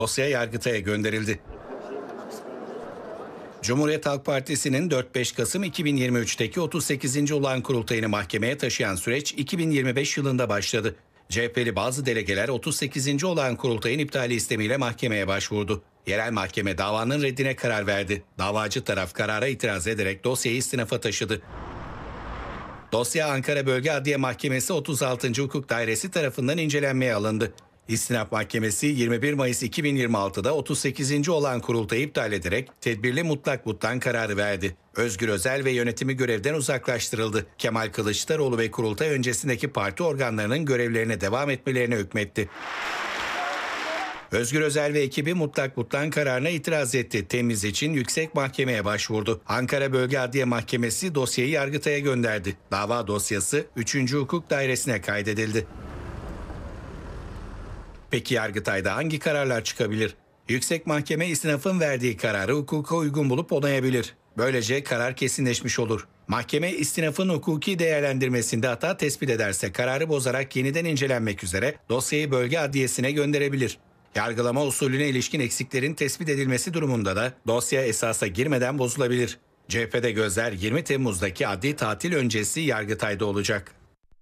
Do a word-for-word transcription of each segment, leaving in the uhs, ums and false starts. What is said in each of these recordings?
Dosya Yargıtay'a gönderildi. Cumhuriyet Halk Partisi'nin dört beş Kasım iki bin yirmi üç'teki otuz sekizinci olağan kurultayını mahkemeye taşıyan süreç iki bin yirmi beş yılında başladı. C H P'li bazı delegeler otuz sekizinci olağan kurultayın iptali istemiyle mahkemeye başvurdu. Yerel mahkeme davanın reddine karar verdi. Davacı taraf karara itiraz ederek dosyayı istinafa taşıdı. Dosya Ankara Bölge Adliye Mahkemesi otuz altıncı Hukuk Dairesi tarafından incelenmeye alındı. İstinaf Mahkemesi yirmi bir Mayıs iki bin yirmi altı'da otuz sekizinci olağan kurultayı iptal ederek tedbirli mutlak buttan kararı verdi. Özgür Özel ve yönetimi görevden uzaklaştırıldı. Kemal Kılıçdaroğlu ve kurultay öncesindeki parti organlarının görevlerine devam etmelerine hükmetti. Özgür Özel ve ekibi mutlak buttan kararına itiraz etti. Temiz için yüksek mahkemeye başvurdu. Ankara Bölge Adliye Mahkemesi dosyayı Yargıtay'a gönderdi. Dava dosyası üçüncü Hukuk Dairesi'ne kaydedildi. Peki Yargıtay'da hangi kararlar çıkabilir? Yüksek Mahkeme istinafın verdiği kararı hukuka uygun bulup onayabilir. Böylece karar kesinleşmiş olur. Mahkeme istinafın hukuki değerlendirmesinde hata tespit ederse kararı bozarak yeniden incelenmek üzere dosyayı bölge adliyesine gönderebilir. Yargılama usulüne ilişkin eksiklerin tespit edilmesi durumunda da dosya esasa girmeden bozulabilir. C H P'de gözler yirmi Temmuz'daki adli tatil öncesi Yargıtay'da olacak.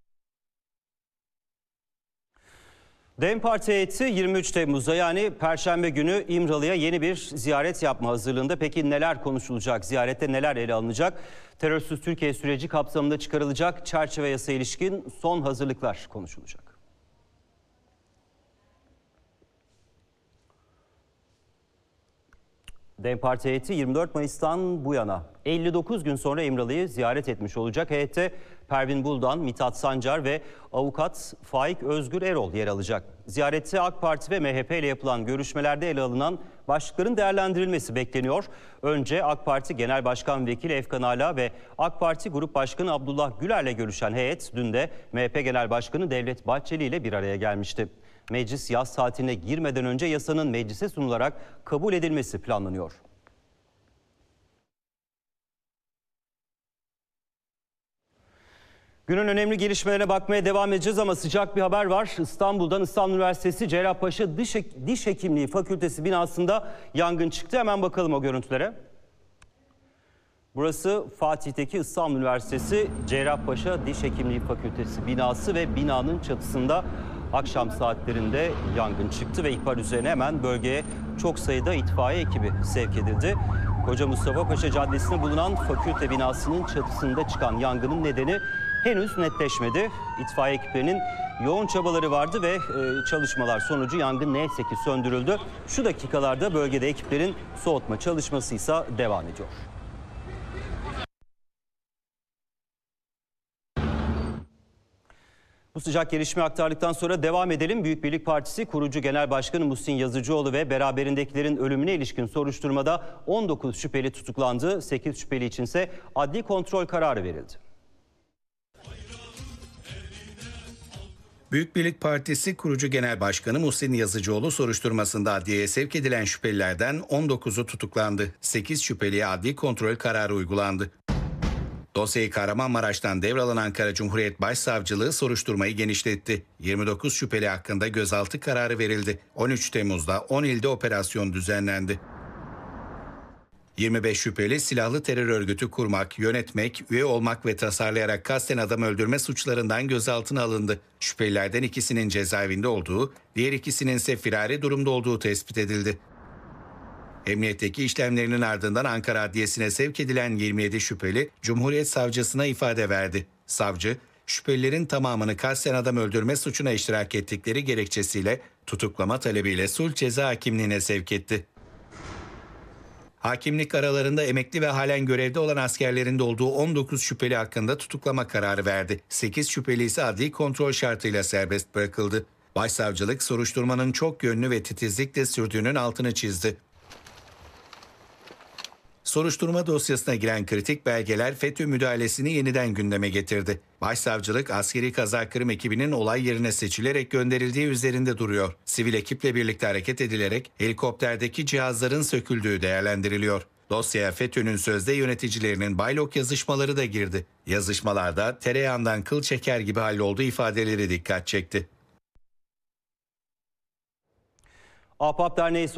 DEM Parti heyeti yirmi üç Temmuz'da yani Perşembe günü İmralı'ya yeni bir ziyaret yapma hazırlığında. Peki neler konuşulacak? Ziyarette neler ele alınacak? Terörsüz Türkiye süreci kapsamında çıkarılacak çerçeve yasaya ilişkin son hazırlıklar konuşulacak. DEM Parti heyeti yirmi dört Mayıs'tan bu yana elli dokuz gün sonra İmralı'yı ziyaret etmiş olacak. Heyette Pervin Buldan, Mithat Sancar ve avukat Faik Özgür Erol yer alacak. Ziyarette AK Parti ve M H P ile yapılan görüşmelerde ele alınan başlıkların değerlendirilmesi bekleniyor. Önce AK Parti Genel Başkan Vekili Efkan Ala ve AK Parti Grup Başkanı Abdullah Güler'le görüşen heyet dün de M H P Genel Başkanı Devlet Bahçeli ile bir araya gelmişti. Meclis yaz tatiline girmeden önce yasanın meclise sunularak kabul edilmesi planlanıyor. Günün önemli gelişmelerine bakmaya devam edeceğiz ama sıcak bir haber var. İstanbul'dan İstanbul Üniversitesi Cerrahpaşa Diş, Diş Hekimliği Fakültesi binasında yangın çıktı. Hemen bakalım o görüntülere. Burası Fatih'teki İstanbul Üniversitesi Cerrahpaşa Diş Hekimliği Fakültesi binası ve binanın çatısında akşam saatlerinde yangın çıktı ve ihbar üzerine hemen bölgeye çok sayıda itfaiye ekibi sevk edildi. Koca Mustafa Paşa Caddesi'nde bulunan fakülte binasının çatısında çıkan yangının nedeni henüz netleşmedi. İtfaiye ekiplerinin yoğun çabaları vardı ve e, çalışmalar sonucu yangın neyse ki söndürüldü. Şu dakikalarda bölgede ekiplerin soğutma çalışması ise devam ediyor. Bu sıcak gelişme aktardıktan sonra devam edelim. Büyük Birlik Partisi kurucu Genel Başkanı Muhsin Yazıcıoğlu ve beraberindekilerin ölümüne ilişkin soruşturmada on dokuz şüpheli tutuklandı. sekiz şüpheli içinse adli kontrol kararı verildi. Büyük Birlik Partisi kurucu Genel Başkanı Muhsin Yazıcıoğlu soruşturmasında adliyeye sevk edilen şüphelilerden on dokuzu tutuklandı. sekiz şüpheliye adli kontrol kararı uygulandı. Dosyayı Kahramanmaraş'tan devralan Ankara Cumhuriyet Başsavcılığı soruşturmayı genişletti. yirmi dokuz şüpheli hakkında gözaltı kararı verildi. on üç Temmuz'da on ilde operasyon düzenlendi. yirmi beş şüpheli silahlı terör örgütü kurmak, yönetmek, üye olmak ve tasarlayarak kasten adam öldürme suçlarından gözaltına alındı. Şüphelilerden ikisinin cezaevinde olduğu, diğer ikisinin ise firari durumda olduğu tespit edildi. Emniyetteki işlemlerinin ardından Ankara Adliyesi'ne sevk edilen yirmi yedi şüpheli Cumhuriyet Savcısına ifade verdi. Savcı, şüphelilerin tamamını kasten adam öldürme suçuna iştirak ettikleri gerekçesiyle tutuklama talebiyle sulh ceza hakimliğine sevk etti. Hakimlik aralarında emekli ve halen görevde olan askerlerin de olduğu on dokuz şüpheli hakkında tutuklama kararı verdi. sekiz şüpheli ise adli kontrol şartıyla serbest bırakıldı. Başsavcılık soruşturmanın çok yönlü ve titizlikle sürdüğünün altını çizdi. Soruşturma dosyasına giren kritik belgeler FETÖ müdahalesini yeniden gündeme getirdi. Başsavcılık askeri kaza kırım ekibinin olay yerine seçilerek gönderildiği üzerinde duruyor. Sivil ekiple birlikte hareket edilerek helikopterdeki cihazların söküldüğü değerlendiriliyor. Dosyaya FETÖ'nün sözde yöneticilerinin baylok yazışmaları da girdi. Yazışmalarda tereyağından kıl çeker gibi hallolduğu ifadeleri dikkat çekti. Ahbap Derneği